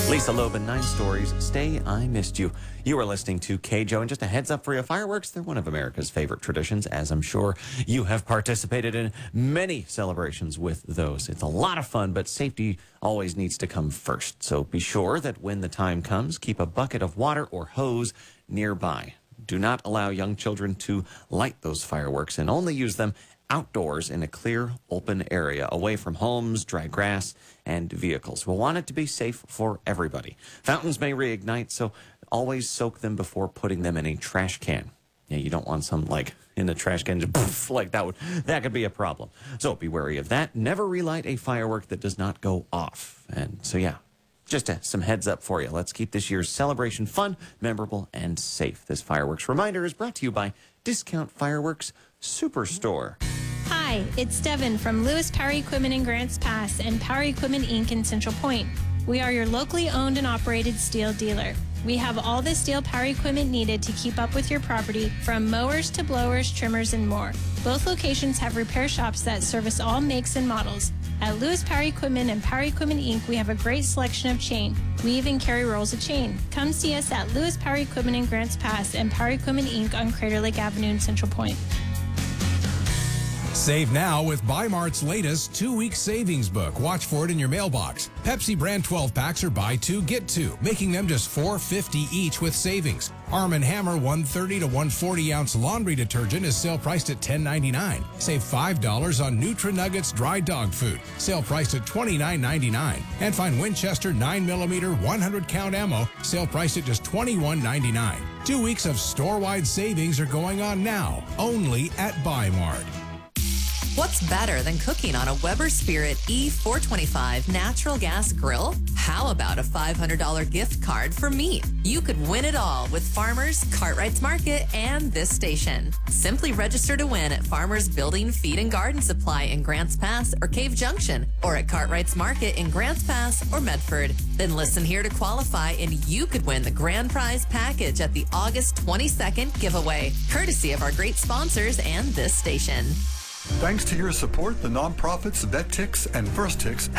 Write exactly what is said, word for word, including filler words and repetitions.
Lisa Loeb and Nine Stories, Stay, I Missed You. You are listening to K J O, and just a heads up for you, fireworks, they're one of America's favorite traditions, as I'm sure you have participated in many celebrations with those. It's a lot of fun, but safety always needs to come first. So be sure that when the time comes, keep a bucket of water or hose nearby. Do not allow young children to light those fireworks, and only use them outdoors in a clear, open area, away from homes, dry grass, and vehicles. We'll want it to be safe for everybody. Fountains may reignite, so always soak them before putting them in a trash can. Yeah, you don't want some, like, in the trash can, just poof, like that would, that could be a problem. So be wary of that. Never relight a firework that does not go off. And so, yeah, just uh, some heads up for you. Let's keep this year's celebration fun, memorable, and safe. This fireworks reminder is brought to you by Discount Fireworks Superstore. Hi, it's Devin from Lewis Power Equipment in Grants Pass and Power Equipment Incorporated in Central Point. We are your locally owned and operated steel dealer. We have all the steel power equipment needed to keep up with your property, from mowers to blowers, trimmers, and more. Both locations have repair shops that service all makes and models. At Lewis Power Equipment and Power Equipment Incorporated, we have a great selection of chain. We even carry rolls of chain. Come see us at Lewis Power Equipment in Grants Pass and Power Equipment Incorporated on Crater Lake Avenue in Central Point. Save now with Bi-Mart's latest two-week savings book. Watch for it in your mailbox. Pepsi brand twelve packs are buy two, get two, making them just four dollars and fifty cents each with savings. Arm and Hammer one thirty to one forty ounce laundry detergent is sale priced at ten ninety-nine. Save five dollars on Nutri-Nuggets dry dog food, sale priced at twenty-nine ninety-nine. And find Winchester nine millimeter one hundred count ammo, sale priced at just twenty-one ninety-nine. Two weeks of store-wide savings are going on now, only at Bi-Mart. What's better than cooking on a Weber Spirit E four twenty-five natural gas grill? How about a five hundred dollars gift card for meat? You could win it all with Farmers, Cartwright's Market, and this station. Simply register to win at Farmers Building Feed and Garden Supply in Grants Pass or Cave Junction, or at Cartwright's Market in Grants Pass or Medford. Then listen here to qualify, and you could win the grand prize package at the August twenty-second giveaway, courtesy of our great sponsors and this station. Thanks to your support, the nonprofits VetTix and FirstTix